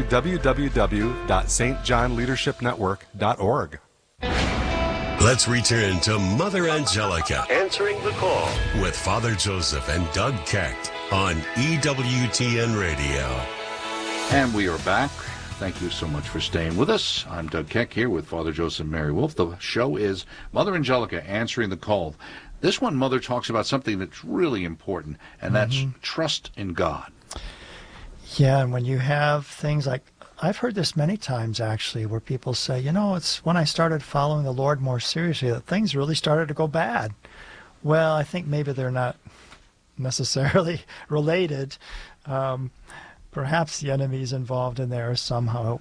www.stjohnleadershipnetwork.org. Let's return to Mother Angelica Answering the Call with Father Joseph and Doug Keck on EWTN Radio. And we are back. Thank you so much for staying with us. I'm Doug Keck here with Father Joseph and Mary Wolf. The show is Mother Angelica Answering the Call. This one, Mother talks about something that's really important, and that's trust in God. Yeah, and when you have things like, I've heard this many times actually, where people say, it's when I started following the Lord more seriously that things really started to go bad. Well, I think maybe they're not necessarily related. Perhaps the enemy's involved in there somehow.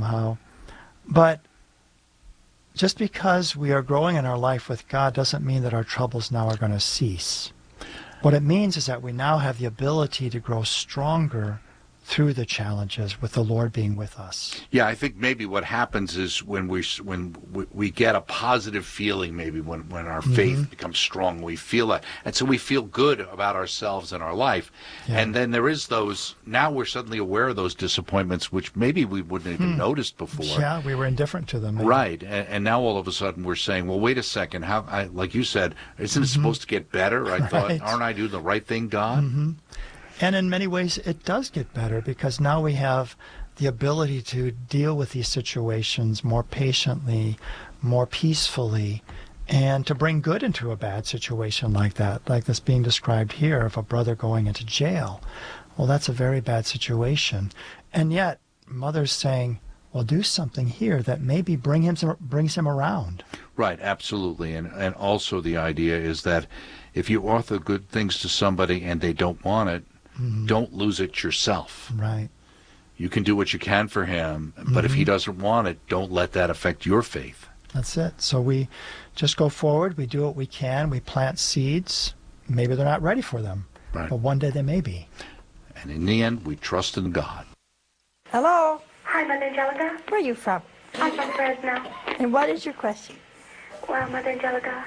But just because we are growing in our life with God doesn't mean that our troubles now are going to cease. What it means is that we now have the ability to grow stronger through the challenges with the Lord being with us. Yeah, I think maybe what happens is when we get a positive feeling, maybe when our faith becomes strong, we feel that. And so we feel good about ourselves and our life. Yeah. And then there is now we're suddenly aware of those disappointments, which maybe we wouldn't even noticed before. Yeah, we were indifferent to them. Maybe. Right. And now all of a sudden we're saying, well, wait a second, like you said, isn't it supposed to get better? I thought, aren't I doing the right thing, God? And in many ways, it does get better because now we have the ability to deal with these situations more patiently, more peacefully, and to bring good into a bad situation like that, like this being described here of a brother going into jail. Well, that's a very bad situation. And yet, Mother's saying, well, do something here that maybe brings him around. Right, absolutely. And also the idea is that if you offer good things to somebody and they don't want it, don't lose it yourself. Right. You can do what you can for him, but if he doesn't want it, don't let that affect your faith. That's it. So we just go forward, we do what we can, we plant seeds. Maybe they're not ready for them, but one day they may be. And in the end, we trust in God. Hello. Hi, Mother Angelica. Where are you from? I'm from Fresno. And what is your question? Well, Mother Angelica,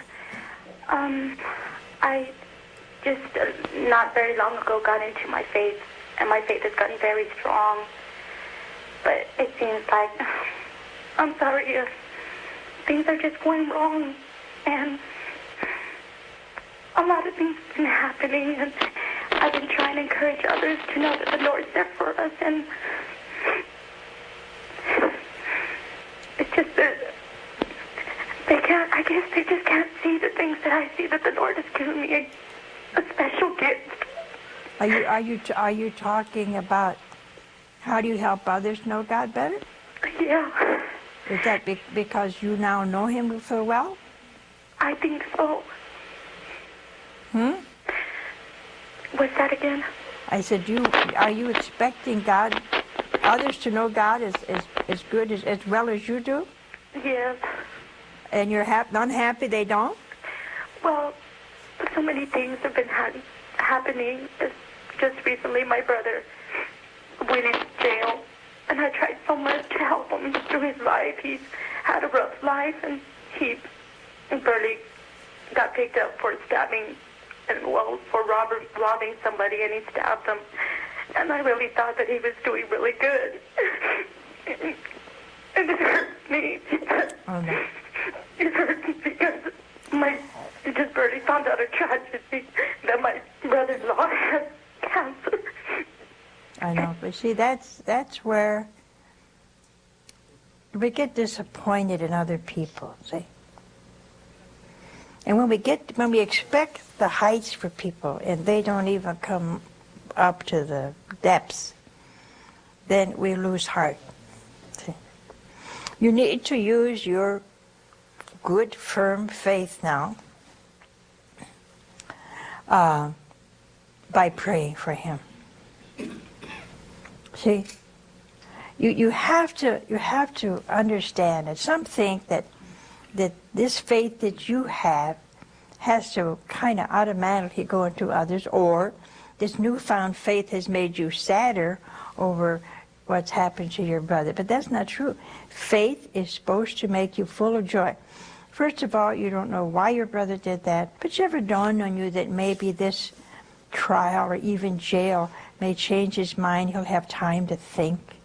I just not very long ago got into my faith, and my faith has gotten very strong. But it seems like, I'm sorry, things are just going wrong, and a lot of things have been happening, and I've been trying to encourage others to know that the Lord's there for us, and it's just that I guess they just can't see the things that I see, that the Lord has given me a special gift. Are you talking about how do you help others know God better? Yeah. Is that because you now know Him so well? I think so. What's that again? I said, are you expecting others to know God as good as well as you do? Yes. And you're unhappy they don't? Well, so many things have been happening. Just recently, my brother went into jail, and I tried so much to help him through his life. He's had a rough life, and he barely got picked up for stabbing, for robbing somebody, and he stabbed them. And I really thought that he was doing really good. And it hurts me. Oh, no. It hurts me because I just barely found out a tragedy that my brother-in-law has cancer. I know, but see, that's where we get disappointed in other people, see? And when we expect the heights for people and they don't even come up to the depths, then we lose heart. See? You need to use your good, firm faith now by praying for him. See, you have to understand that some think that this faith that you have has to kind of automatically go into others, or this newfound faith has made you sadder over what's happened to your brother. But that's not true. Faith is supposed to make you full of joy. First of all, you don't know why your brother did that, but you ever dawned on you that maybe this trial or even jail may change his mind, he'll have time to think?